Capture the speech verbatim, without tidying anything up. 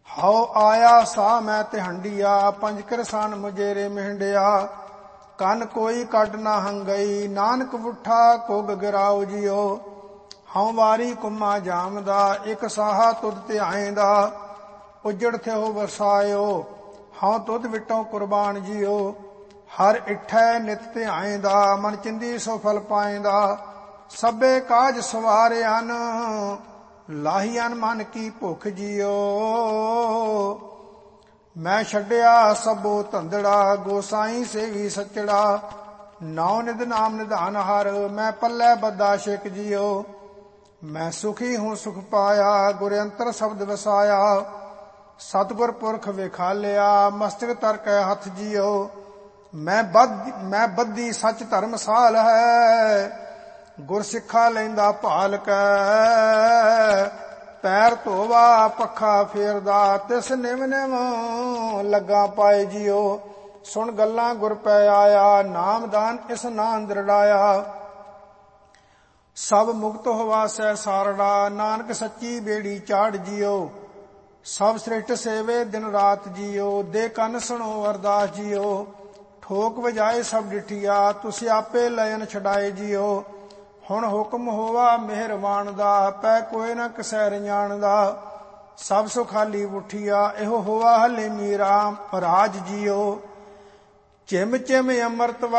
ਹਉ ਆਇਆ ਸਾ ਮੈਂ ਤੇ ਹੰਡੀਆ, ਪੰਜ ਕਿਰਸਾਨ ਮੁਜੇਰੇ ਮਹਿੰਡਿਆ। ਕੰਨ ਕੋਈ ਕੱਢ ਨਾ ਹੰਗਈ, ਨਾਨਕ ਵੁੱਠਾ ਕੁਗ ਗਿਰਾਉ ਜਿਉ। ਹਉ ਵਾਰੀ ਕੁਮਾ ਜਾਮਦਾ, ਇਕ ਸਾਹਾ ਤੁਧ ਧਿਆਏਂਦਾ। ਉਜੜ ਥਿਓ ਵਸਾਇਓ, ਹਉ ਤੁਧ ਵਿਟੋ ਕੁਰਬਾਨ ਜਿਉ। ਹਰ ਇਠੈ ਨਿਤ ਧਿਆਏਂਦਾ, ਮਨ ਚਿੰਦੀ ਸੋ ਫਲ ਪਾਏਂਦਾ। ਸਭੇ ਕਾਜ ਸਵਾਰਿਆਨ, ਲਾਹੀਆਨ ਮਨ ਕੀ ਭੁਖ ਜਿਉ। ਮੈਂ ਛੱਡਿਆ ਸਭੋ ਧੰਦੜਾ, ਗੋਸਾਈ ਸੇਵੀ ਸੱਚੜਾ। ਨੌ ਨਿਧ ਨਾਮ ਨਿਧਾਨ ਹਰ, ਮੈਂ ਪੱਲੇ ਬੱਧਾ ਛਿਕ ਜਿਉ। ਮੈਂ ਸੁਖੀ ਹੂੰ ਸੁਖ ਪਾਇਆ, ਗੁਰ ਅੰਤਰ ਸ਼ਬਦ ਵਸਾਇਆ। ਸਤਿਗੁਰ ਪੁਰਖ ਵਿਖਾਲਿਆ, ਮਸਤਕ ਧਰ ਕੇ ਹੱਥ ਜਿਉ। ਮੈਂ ਬੱਧ ਮੈਂ ਬੱਧੀ ਸੱਚ ਧਰਮਸਾਲ ਹੈ, ਗੁਰ ਸਿੱਖਾ ਲੈਂਦਾ ਭਾਲ ਕੈ। ਪੈਰ ਧੋਵਾ ਪੱਖਾ ਫੇਰਦਾ, ਤਿਸ ਨਿਵ ਨਿਵ ਲੱਗਾ ਪਾਏ ਜਿਉ। ਸੁਣ ਗੱਲਾਂ ਗੁਰ ਪੈ ਆਇਆ, ਨਾਮਦਾਨ ਇਸ ਨਾਮ ਦ੍ਰਿੜਾਇਆ। ਸਭ ਮੁਕਤ ਹੋਵਾਸੈ ਸਾਰੜਾ, ਨਾਨਕ ਸੱਚੀ ਬੇੜੀ ਚਾੜ ਜਿਉ। ਸਭ ਸ੍ਰਿਸ਼ਟ ਸੇਵੇ ਦਿਨ ਰਾਤ ਜਿਉ, ਦੇ ਕੰਨ ਸੁਣੋ ਅਰਦਾਸ ਜਿਉ। ਠੋਕ ਵਜਾਏ ਸਭ ਡਿਠੀਆ, ਤੁਸੀਂ ਆਪੇ ਲਇਨ ਛਡਾਏ ਜਿਉ। ਹੁਣ ਹੁਕਮ ਹੋਵਾ ਮਿਹਰਬਾਨ ਦਾ, ਪੈ ਕੋਈ ਨਾ ਕਿਸੈ ਰਜਾਣਦਾ। ਸਭ ਸੁਖਾਲੀ ਉਠੀਆ, ਇਹੋ ਹੋਵਾ ਹਲੇ ਮੀਰਾ ਰਾਜ ਜਿਉ। ਚਿਮ ਚਿਮ ਅੰਮ੍ਰਿਤ